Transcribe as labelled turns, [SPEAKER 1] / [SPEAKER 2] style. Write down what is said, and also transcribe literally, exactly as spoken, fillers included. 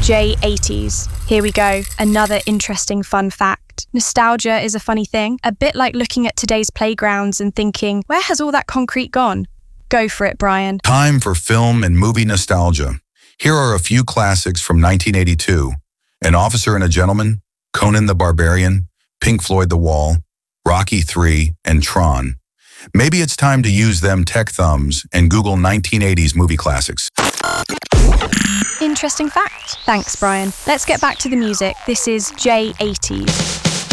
[SPEAKER 1] J eighties. Here we go, another interesting fun fact. Nostalgia is a funny thing, a bit like looking at today's playgrounds and thinking, where has all that concrete gone? Go for it, Brian.
[SPEAKER 2] Time for film and movie nostalgia. Here are a few classics from nineteen eighty-two. An Officer and a Gentleman, Conan the Barbarian, Pink Floyd The Wall, Rocky three, and Tron. Maybe it's time to use them tech thumbs and Google nineteen eighties movie classics.
[SPEAKER 1] Interesting fact. Thanks, Brian. Let's get back to the music. This is J eighties.